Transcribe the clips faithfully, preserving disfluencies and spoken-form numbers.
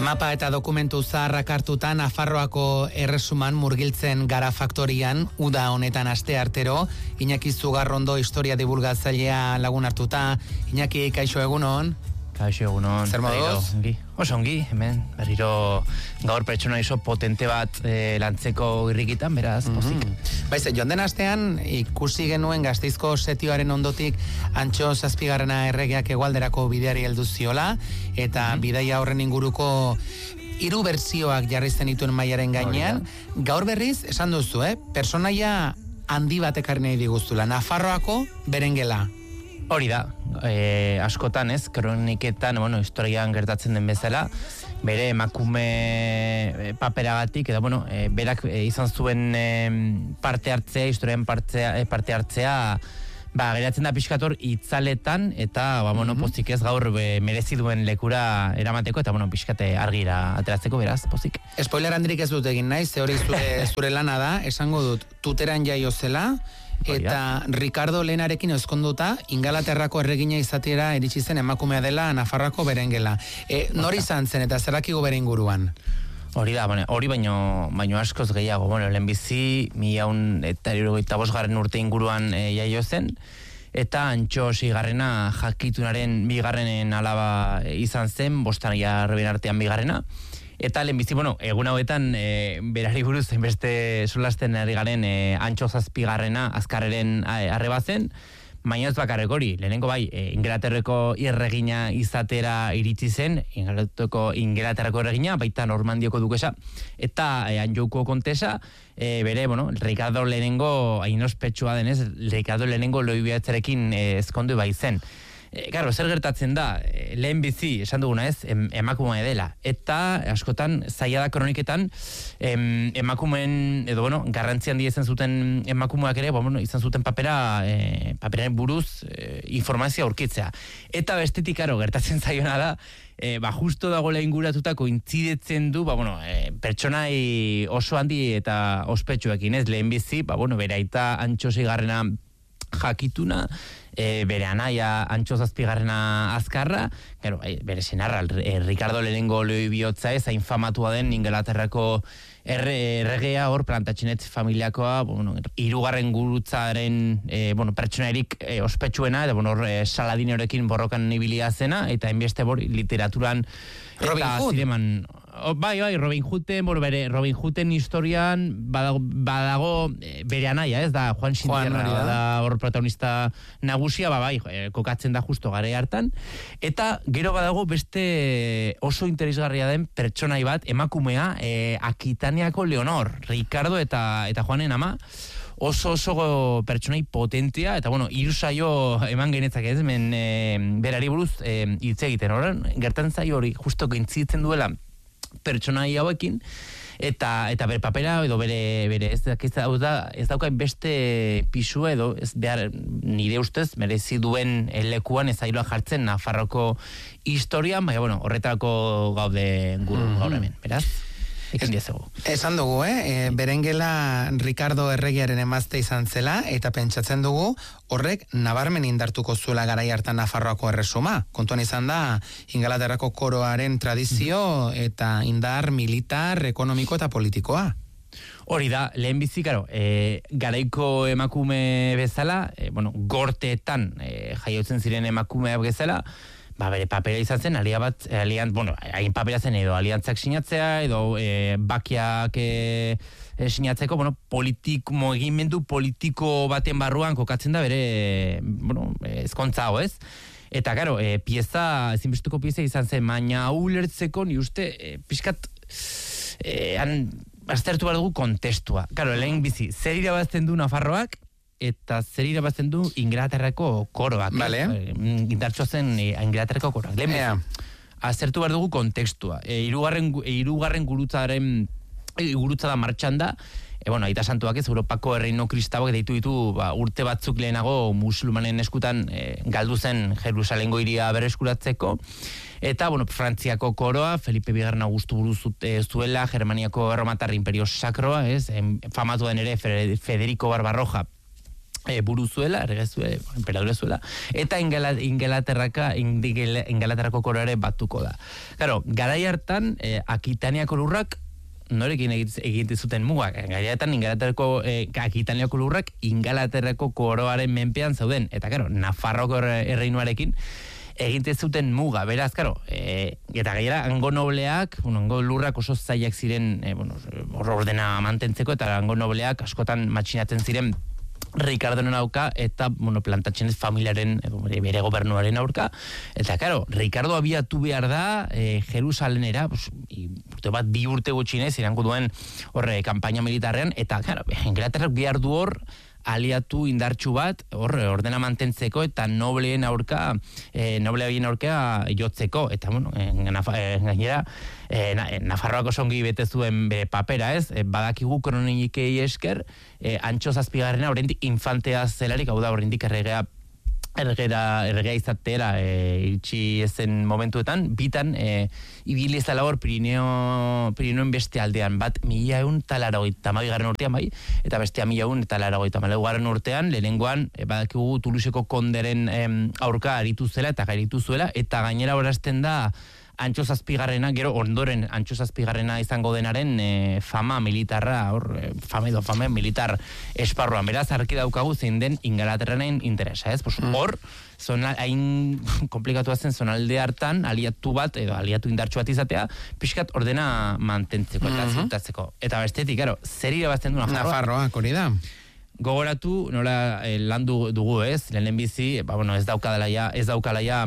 Mapa eta dokumentu zaharrak hartuta Nafarroako erresuman murgiltzen gara faktorian, uda honetan aste artero, Iñaki Zugarrondo historia divulgatzailea lagun hartuta. Iñaki, kaixo egunon? Kaixo egunon. Zer moduz? Oso ongi, hemen, berriro gaur pertsona iso potente bat e, lantzeko irrikitan, beraz, pozik. Mm-hmm. Baiz, joan den astean, ikusi genuen Gasteizko setioaren ondotik Antxo zazpigarrena erregeak hegoalderako bideari heldu ziola, eta mm-hmm. bidaia horren inguruko hiru bertsioak jarrizten dituen mailaren gainean. Gaur berriz, esan duzu, eh? Personaia handi bat ekarri nahi diguztula, Nafarroako berengela. Hori da, e, askotan ez, kroniketan, bueno, historian gertatzen den bezala, bere emakume paperagatik, edo, bueno, e, berak e, izan zuen e, parte hartzea, historian parte, e, parte hartzea, ba, geratzen da pixkator itzaletan, eta, ba, bueno, mm-hmm. pozik ez gaur be, merezi duen lekura eramateko, eta, bueno, pixkate argira ateratzeko, beraz, pozik. Spoiler handirik ez dut egin naiz, ze hori zure, zure lana da, esango dut, tuteran jaio zela, eta Ricardo Lehenarekin ezkonduta Ingalaterrako erregina izatera iritsi zen emakumea dela Nafarroako berengela. E, nori izan zen eta zerrakigo bere inguruan? Hori da, bueno, hori baino, baino askoz gehiago. Bueno, lehenbizi, miaun eta hirurogeita bosgarren urte inguruan e, jaio zen, eta Antxo seigarrena jakitunaren bigarrenen alaba izan zen, bostan jarren artean bigarrena. Eta lehenbizi, bueno, egun hauetan e, berari buruz beste solasten ari garen e, Antxo zazpigarrena azkarreren arreba zen, baina ez bakarrik hori, lehenengo bai, e, Ingalaterrako erregina izatera iritsi zen, Ingalaterrako Ingalaterrako erregina, baita Normandioko dukesa, eta e, Anjouko kontesa, e, bere, bueno, Ricardo lehenengo, hain ospetsua denez, Ricardo lehenengo loibiatzerekin e, ezkondu bai zen. E, Garo, zer gertatzen da, e, lehen bizi, esan duguna ez, em, emakumea dela. Eta, askotan, zaila da kroniketan, em, emakumeen, edo, bueno, garrantzi handi izan zuten emakumeak ere, bueno, izan zuten papera, e, paperaren buruz, e, informazioa aurkitzea. Eta bestetik, karo, gertatzen zaiona da, e, ba, justo dago inguratutako intzidetzen du, ba, bueno, e, pertsonai oso handi eta ospetsuekin ez, lehen bizi, ba, bueno, bere aita Antxo seigarrena jakituna, e, bere anaia Antxo zazpigarrena azkarra, gero, e, bere senarra, e, Ricardo lehenengo loi bihotza ez, hain famatua den Ingalaterrako erre, erregea hor plantatxinet familiakoa, bueno, hirugarren gurutzaren e, bueno, pertsonarik e, ospetsuena, eta bueno, e, Saladinorekin borrokan nibilia zena, eta enbieste bor literaturan Robin eta Hood. zineman, oh, bai, bai, Robin Hooden, bueno, bere Robin Hooden historian badago, badago e, bere anaia, ez da, Juan Sintierra, da, da hor protagonista nagusia, ba, bai, e, kokatzen da justo gare hartan, eta gero badago beste oso interesgarria den pertsonai bat, emakumea, e, Akitaniako Leonor, Ricardo eta, eta Juanen ama, oso oso pertsonai potentea, eta bueno, hiru saio eman genetzak ez, men e, berari buruz e, hitz egiten, horren, gertan zaio hori justo gintzitzen duela pertsonai hauekin, eta eta bere papera edo bere bere ez dakitza hau da, ez daukain beste pisu edo ez behar nire ustez merezi duen lekuan ez ailoa jartzen Nafarroko historian, baina bueno, horretako gaude guru mm-hmm. gaur hemen, beraz? Es, esan dugu, eh? E, berengela Ricardo erregearen emazte izan zela, eta pentsatzen dugu horrek nabarmen indartuko zuela garai hartan Nafarroako erresuma. Kontuan izan da Ingalaterrako koroaren tradizio eta indar militar, ekonomiko eta politikoa. Hori da, lehen bizi, karo, e, garaiko emakume bezala, e, bueno, gorteetan e, jaiotzen ziren emakumeak bezala, ba, bere papera izan zen, alia bat, alian, bueno, hain papera zen edo aliantzak sinatzea, edo e, bakiak e, e, sinatzeko, bueno, politik, mugimendu politiko baten barruan kokatzen da bere, bueno, ezkontza hau, ez? Eta, karo, e, pieza, ezinbestuko pieza izan zen, baina ulertzeko, ni uste, e, pixkat, e, han, aztertu behar dugu kontestua. Karo, lehen bizi, zer irabazten du Nafarroak, eta zer irabazten du Ingalaterrako koroak. Vale. Eh? Indartsua zen eh, Ingalaterrako koroak. Lehen yeah. azertu behar dugu kontekstua. E, irugarren, e, irugarren gurutzaren e, gurutza da martxan da, e, bueno, aita santuak ez, Europako erreino kristauak deitu ditu ba, urte batzuk lehenago musulmanen eskutan e, galdu zen Jerusalengo hiria berreskuratzeko. Eta, bueno, Frantziako koroa, Felipe Bigarren Augustu buruz zuela, Germaniako erromatar imperio sakroa, ez, famatu den ere Federico Barbarroja, E, buru zuela, errege zuela, emperadore zuela, eta Ingalaterraka, Ingalaterrako koroare batuko da. Claro, garai hartan, e, Akitaniako lurrak, norekin egiten zuten mugak, gaiaetan Ingalaterrako, e, Akitaniako lurrak, Ingalaterrako koroaren menpean zauden, eta claro, Nafarroko erreinuarekin, egiten zuten muga, beraz, karo, e, eta gaira, hango nobleak, bueno, hango lurrak oso zailak ziren, e, bueno, ordena mantentzeko, eta hango nobleak askotan matxinatzen ziren Ricardoren aurka eta, bueno, plantatxenez familiaren, bere gobernuaren aurka, eta, karo, Ricardo abiatu behar da, e, Jerusalenera, pues, urte bat, bi urte gutxinez, irango duen horre, kampaina militarrean, eta, karo, Inglaterrak behar du hor, aliatu indartsu bat, hor, ordena mantentzeko, eta nobleen aurka, e, noble horien aurka jotzeko, eta, bueno, en, en, gainera, e, na, Nafarroako songi bete zuen bere papera, ez? E, badakigu kronikei esker, e, Antxo Zazpigarrena oraindik infantea zelarik, hau da, oraindik erregea ergera, ergea izatera e, iritsi ezen momentuetan, bitan e, ibili ez dala hor Pirineo, Pirineoen beste aldean, bat mila egun talaragoita mabigarren urtean bai, eta bestea mila egun talaragoita maleugarren urtean, lehenengoan, e, badakigu Tuluseko konderen e, aurka aritu zela eta gairitu zuela, eta gainera horazten da Antxo Zazpigarrena, gero ondoren Antxo Zazpigarrena izango denaren e, fama militarra, hor, e, fama edo fama militar esparruan. Beraz, arki daukagu zein den Ingalaterranen interesa, ez? Pues, hor, zona, hain komplikatu zen zonalde hartan, aliatu bat, edo aliatu indartsu bat izatea, pixkat ordena mantentzeko eta mm-hmm. ziutatzeko. Eta bestetik, karo, zer irabazten du Nafarroa? Nafarroak, hori da. Gogoratu, nola eh, lan dugu, ez? Lehen bizi, ba, bueno, ez daukala ja, ez daukala ja,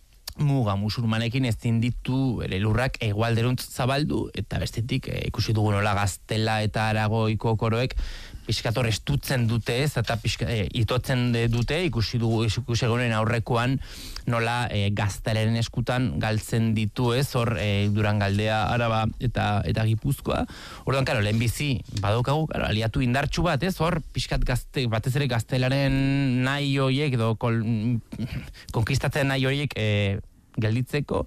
muga musulmanekin ezin ditu ere lurrak hegoalderuntz zabaldu, eta bestetik e, ikusi dugu nola Gaztela eta Aragoiko koroek pixkator estutzen dute ez, eta pixka, e, itotzen dute, ikusi dugu ikusi egonen aurrekoan nola e, Gaztelaren eskutan galtzen ditu ez, hor e, Durangaldea, Araba eta eta Gipuzkoa. Orduan, karo, lehenbizi badaukagu, karo, aliatu indartsu bat ez, hor pixkat gazte, batez ere Gaztelaren nahi horiek, edo kol, konkistatzen nahi horiek e, gelditzeko,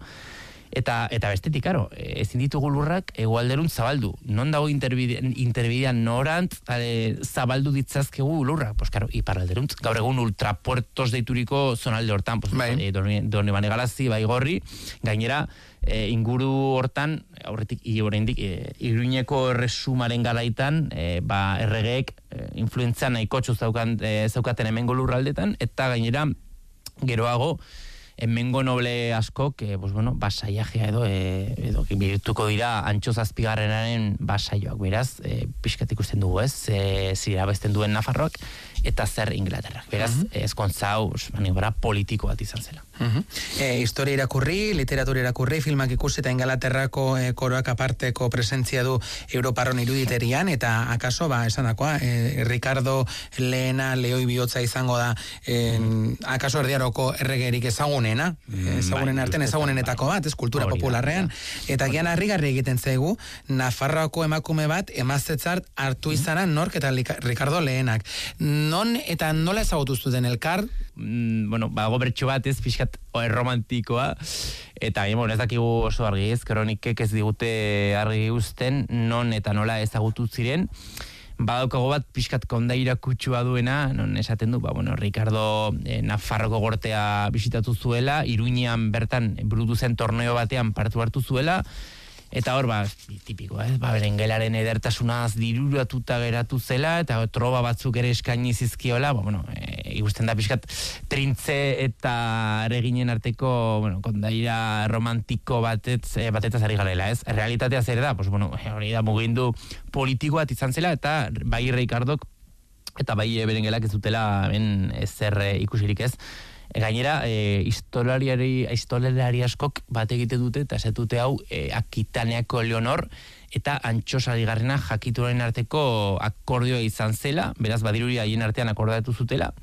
eta eta bestetik, karo, ezin ditugu lurrak hegoalderun zabaldu. Non dago interbidean norant ale, zabaldu ditzazkegu lurrak? Pues, karo, iparralderuntz. Gaur egun ultrapuertos deituriko zonalde hortan, pues, bai. e, Doni Bane Galazi, Baigorri, gainera, e, inguru hortan, aurretik, oraindik e, Iruñeko erresumaren garaitan, e, ba, erregeek e, influentzia nahikotxo zaukan, e, zaukaten hemengo lurraldetan, eta gainera, geroago, hemengo noble askok, eh, pues bueno, basaiajea edo, eh, edo birtuko dira Antxo Zazpigarrenaren basaioak, beraz, eh, pixkat ikusten dugu, ez, eh, zira besten duen Nafarroak, eta zer Inglaterrak, beraz, uh -huh. ezkontzau, maniobra politiko bat izan zela. Uh -huh. e, historia irakurri, literatura irakurri, filmak ikusi eta Ingalaterrako e, koroak aparteko presentzia du Europarron iruditerian, eta akaso, ba, esan dakoa, e, Ricardo lehena lehoi bihotza izango da, e, mm. akaso erdiaroko erregerik ezagunena, mm, ezagunen bai, artean ezagunenetako bat, ez kultura Hori, popularrean, ja. Eta gian harrigarri egiten zaigu, Nafarroako emakume bat emazetzart hartu izana nork eta Ricardo lehenak. Non eta nola ezagutu zuten elkar? Mm, bueno, ba, gobertxo bat ez, pixkat romantikoa, eta bueno, ez dakigu oso argi ez, kronikek ez digute argi uzten, non eta nola ezagutu ziren, badaukago bat pixkat kondaira kutsua duena, non esaten du, ba, bueno, Ricardo eh, Nafarroko gortea bisitatu zuela, Iruñean bertan burutu zen torneo batean partu hartu zuela, eta hor, ba, tipiko, eh? ba, beren gelaren edertasunaz diruratuta geratu zela, eta troba batzuk ere eskaini zizkiola, ba, bueno, e, ikusten da pixkat trintze eta reginen arteko, bueno, kondaira romantiko batetz, e, batetaz ari garela, ez? Realitatea zer da, pues, bueno, hori da mugindu politiko bat izan zela, eta bai Ricardok, eta bai beren gelak ez dutela ben ezer e, ikusirik ez, gainera, e, historialari, historialari askok bat egite dute, eta esetute hau, e, Akitaneako Leonor, eta Antxo Zazpigarrena jakituaren arteko akordioa izan zela, beraz badiruri haien artean akordatu zutela,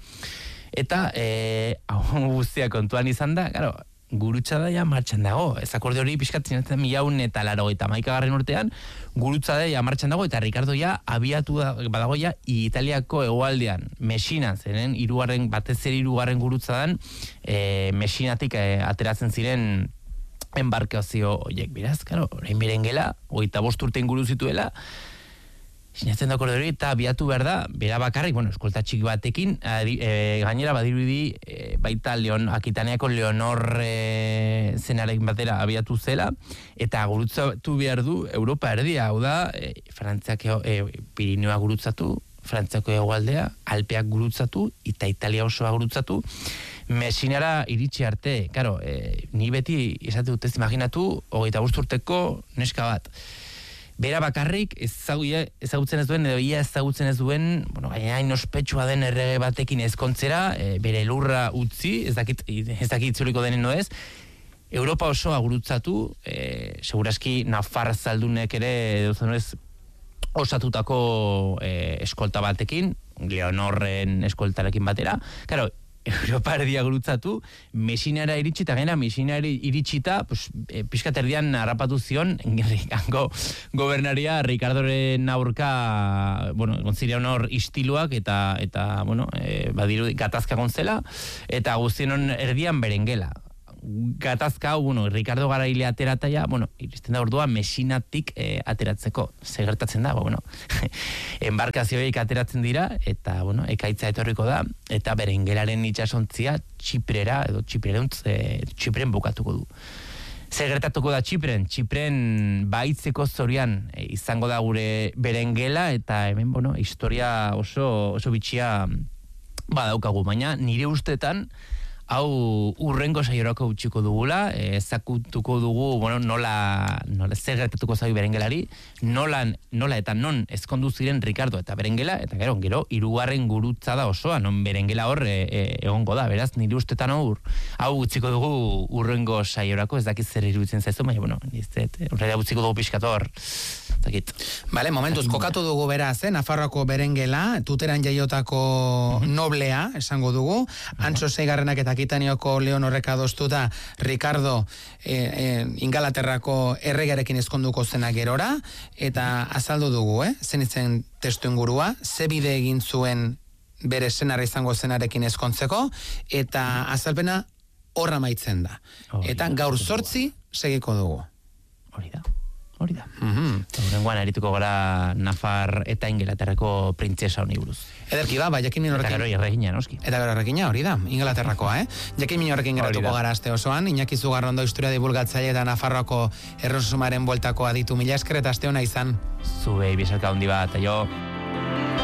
eta e, hau guztia kontuan izan da, claro, Gurutzadaia martxan dago, ez akorde hori pixkat zinatzen milaun eta laro eta maikagarren urtean, Gurutzadaia martxan dago, eta Ricardo ja abiatu da, badago ja Italiako hegoaldean, Mesinan, zeren irugarren, batez ere irugarren Gurutzadan, e, Mesinatik e, ateratzen ziren embarkazio horiek, beraz, karo, orain berengela, hogeita bost urte inguru zituela, sinatzen dako hori, eta biatu behar da, bera bakarrik, bueno, eskolta txiki batekin, adi, e, gainera badirudi e, baita Leon, Akitaneako Leonor e, zenarekin batera abiatu zela, eta gurutzatu behar du Europa erdia, hau da, e, Frantziak e, Pirinioa gurutzatu, Frantziako hegoaldea, Alpeak gurutzatu, eta Italia osoa gurutzatu, Messinara iritsi arte, karo, e, ni beti esate dut ez imaginatu, hogeita bost urteko neska bat. Bera bakarrik ezagutzen ez duen, edo ia ezagutzen ez duen, bueno, gaina hain ospetsua den errege batekin ezkontzera, e, bere lurra utzi, ez dakit, ez dakit itzuliko denen no ez, Europa osoa gurutzatu, e, seguraski Nafar zaldunek ere, edo ez, osatutako e, eskolta batekin, Leonorren eskoltarekin batera, claro, Europa erdia gurutzatu, Messinara iritsi, eta gaina Messinara iritsita, pues, e, pixkat erdian harrapatu zion, hango gobernaria Ricardoren aurka, bueno, gontzirian hor istiluak, eta, eta bueno, e, badiru gatazka gontzela, eta guztienon erdian berengela. Gatazka hau, bueno, Ricardo Garaile aterataia, bueno, iristen da ordua Messinatik e, ateratzeko. Zer gertatzen da, bueno, embarkazioik ateratzen dira, eta, bueno, ekaitza etorriko da, eta berengelaren itxasontzia Txiprera, edo Txiprereuntz, e, Txipren bukatuko du. Zer gertatuko da Txipren? Txipren baitzeko zorian e, izango da gure berengela, eta hemen, bueno, historia oso, oso bitxia badaukagu, baina nire ustetan, hau urrengo saiorako utxiko dugula, ezakutuko dugu, bueno, nola, nola zer gertatuko zai berengelari, nola, nola eta non ezkondu ziren Ricardo eta berengela, eta gero, gero, hirugarren gurutza da osoa, non berengela hor e, e, egongo da, beraz, nire ustetan hor, hau utziko dugu urrengo saiorako, ez dakit zer iruditzen zaizu, baina, bueno, horrela utziko dugu pixkator, zakit. Bale, momentuz, kokatu dugu beraz, eh? Nafarroako berengela, tuteran jaiotako uh-huh. noblea, esango dugu, uh-huh. Antso Seigarrenak eta Akitanioko Leonorrek adostuta Ricardo e, e, Ingalaterrako erregarekin ezkonduko zena gerora, eta azaldu dugu, eh? Zen izen testu ingurua, ze bide egin zuen bere senarra izango zenarekin ezkontzeko, eta azalpena horra maitzen da. Oh, eta gaur sortzi segiko dugu. Hori da. Hori da. Horrengoan mm-hmm. erituko gara Nafar eta Ingalaterrako printzesa honi buruz. Ederki ba, ba, jakin min horrekin. Eta gero erregina, noski. Eta gero erregina, hori da, Ingalaterrakoa, eh? Jakin min horrekin geratuko gara aste osoan, Iñaki Zugarrondo historia divulgatzaile eta Nafarroako errosumaren bueltako aditu mila esker eta aste hona izan. Zubei, bizarka hundi bat, jo.